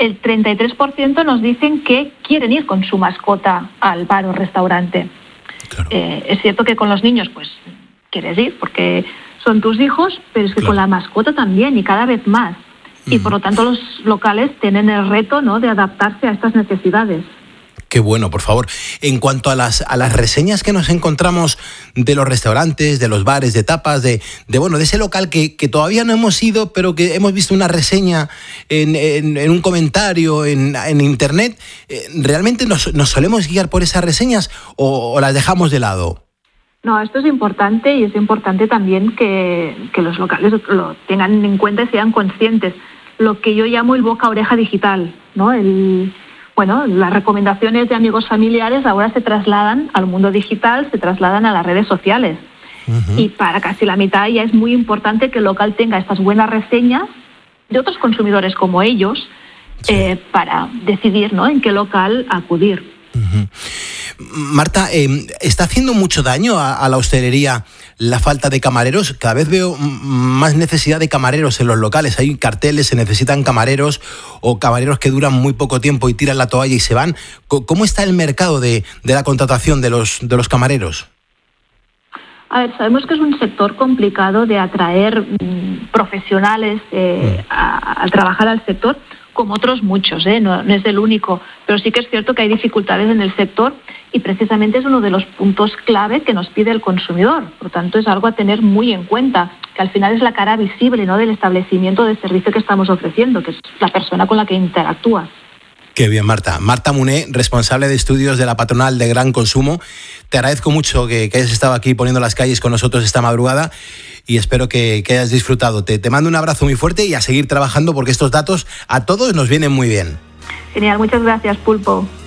el 33% nos dicen que quieren ir con su mascota al bar o restaurante. Claro. Es cierto que con los niños pues quieres ir porque son tus hijos, pero es que con la mascota también y cada vez más. Y por lo tanto los locales tienen el reto, ¿no?, de adaptarse a estas necesidades. Qué bueno, por favor. En cuanto a las reseñas que nos encontramos de los restaurantes, de los bares, de tapas, de ese local que todavía no hemos ido, pero que hemos visto una reseña en un comentario en internet, ¿realmente nos solemos guiar por esas reseñas o las dejamos de lado? No, esto es importante y es importante también que los locales lo tengan en cuenta y sean conscientes. Lo que yo llamo el boca a oreja digital, ¿no? Las recomendaciones de amigos familiares ahora se trasladan al mundo digital, se trasladan a las redes sociales. Uh-huh. Y para casi la mitad ya es muy importante que el local tenga estas buenas reseñas de otros consumidores como ellos, sí, para decidir, ¿no?, en qué local acudir. Uh-huh. Marta, ¿está haciendo mucho daño a la hostelería la falta de camareros? Cada vez veo más necesidad de camareros en los locales. Hay carteles, se necesitan camareros o camareros que duran muy poco tiempo y tiran la toalla y se van. ¿Cómo está el mercado de la contratación de los camareros? A ver, sabemos que es un sector complicado de atraer profesionales a trabajar al sector, como otros muchos, no es el único, pero sí que es cierto que hay dificultades en el sector y precisamente es uno de los puntos clave que nos pide el consumidor. Por lo tanto, es algo a tener muy en cuenta, que al final es la cara visible, ¿no?, del establecimiento de servicio que estamos ofreciendo, que es la persona con la que interactúa. Qué bien, Marta. Marta Muné, responsable de estudios de la patronal de Gran Consumo. Te agradezco mucho que hayas estado aquí poniendo las calles con nosotros esta madrugada y espero que hayas disfrutado. Te mando un abrazo muy fuerte y a seguir trabajando porque estos datos a todos nos vienen muy bien. Genial, muchas gracias, Pulpo.